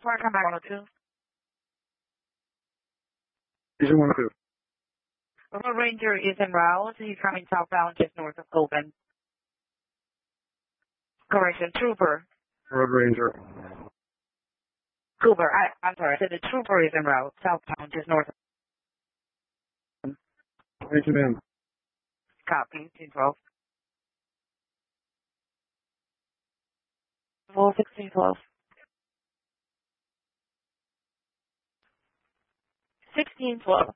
Park, I'm 102. Region 102. Road Ranger is en route. He's coming southbound just north of Coben. Correction, Trooper. Road Ranger. Trooper, I'm sorry, I said the Trooper is en route, southbound just north of Region in. Copy, 212. Full 1612. 1612.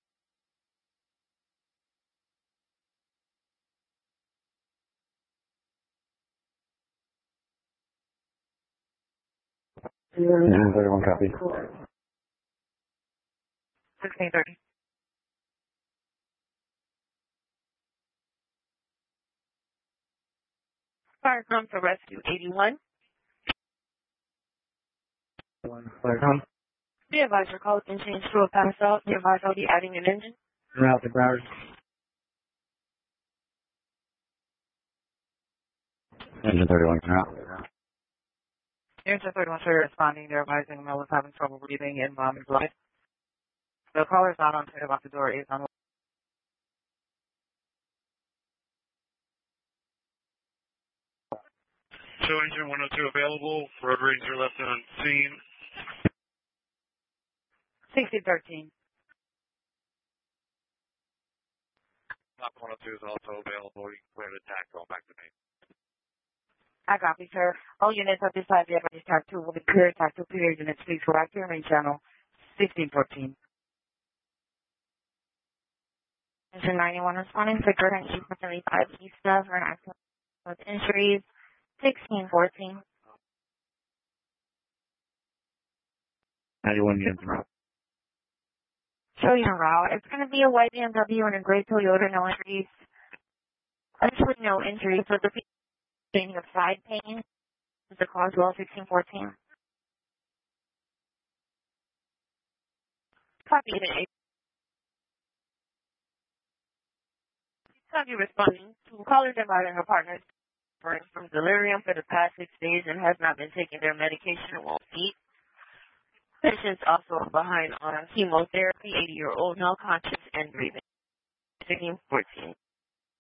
Yeah, 31 copy. 1630. Fire come to rescue 81. Fire come. Be advised your call has been changed to a pass out. Be advised I'll be adding an engine. Route to Broward. Engine 31 route. Engine 31 sir responding. They're advising Mel is having trouble breathing and mom is life. The caller's not on side about the door is on. Show engine 102 available. Road Ranger left on scene. 1613. Top 102 is also available. You can clear the attack going back to me. I copy, sir. All units at this time, the advice TAC 2 will be clear. TAC 2 clear units, please correct your main channel. 1614. Engine 91 responding to current 875 east of for an accident with injuries. 1614. 91 units route. Show you route. It's going to be a white BMW and a gray Toyota, no injuries. Actually, no injuries, but the pain of side pain is the cause well 1614. Copy it. Copy responding to callers inviting her partners from delirium for the past 6 days and has not been taking their medication and won't eat. Patients also behind on chemotherapy, 80-year-old, no conscious and breathing. 1614.